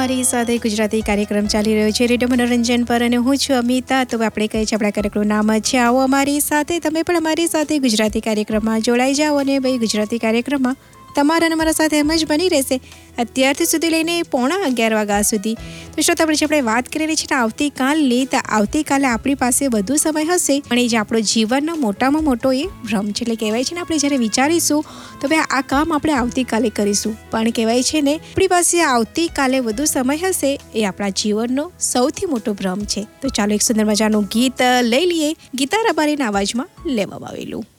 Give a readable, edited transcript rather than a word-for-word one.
અમારી સાથે ગુજરાતી કાર્યક્રમ ચાલી રહ્યો છે રેડિયો મનોરંજન પર અને હું છું અમિતા. તો આપણે કહીએ છીએ આપણા કાર્યક્રમનું નામ છે આવો અમારી સાથે. તમે પણ અમારી સાથે ગુજરાતી કાર્યક્રમમાં જોડાઈ જાઓ અને ભાઈ ગુજરાતી કાર્યક્રમમાં તમારા અને મારા સાથે એમ જ બની રહેશે અત્યારથી સુધી લઈને 11:15 વાગ્યા સુધી. તો શ્રોતા આપણે વાત કરી રહી છીએ આવતીકાલે આપણી પાસે વધુ સમય હશે પણ એ જ આપણો જીવનનો મોટામાં મોટો એ ભ્રમ છે. એટલે કહેવાય છે ને આપણે જ્યારે વિચારીશું તો ભાઈ આ કામ આપણે આવતીકાલે કરીશું, પણ કહેવાય છે ને આપણી પાસે આવતીકાલે વધુ સમય હશે એ આપણા જીવનનો સૌથી મોટો ભ્રમ છે. તો ચાલો એક સુંદર મજાનું ગીત લઈ લઈએ, ગીતા રબારીના અવાજમાં લેવામાં આવેલું.